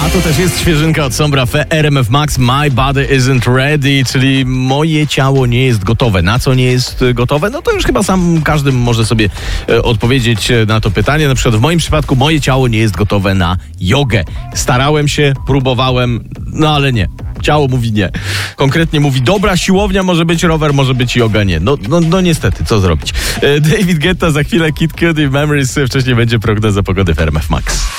A to też jest świeżynka od Sombra Fe, RMF Max, My Body Isn't Ready, czyli moje ciało nie jest gotowe. Na co nie jest gotowe? No to już chyba sam każdy może sobie odpowiedzieć na to pytanie. Na przykład w moim przypadku moje ciało nie jest gotowe na jogę. Starałem się, próbowałem, no ale nie. Ciało mówi nie. Konkretnie mówi, dobra, siłownia może być, rower może być, yoga nie. No niestety, co zrobić? David Guetta, za chwilę Kid Cudi, Memories, wcześniej będzie prognoza pogody w RMF Max.